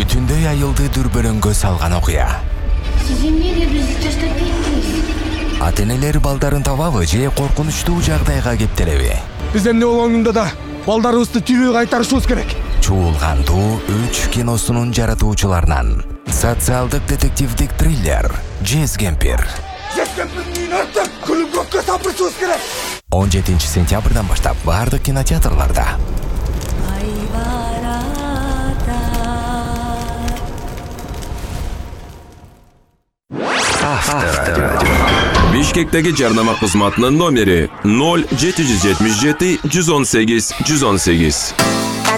бүтүндөй айылды дүрбөлөңгө салган окуя. Сиз эмнеге бизди таштап кеттиңиз? Ата-энелер балдарын табабы же коркунучтуу жагдайга кептелеби? Биз эмне болгондо да балдарыбызды тирүү кайтарышыбыз керек. Чуулгандуу 3 киносунун жаратуучуларынан социалдык детективдик триллер Жез кемпир. Күлүмгөккө сапырышыбыз керек. 17 сентябрдан баштап бардык кинотеатрларда. Авторадио. Бишкектеги жарнама кызматынын номери 0777 118 118.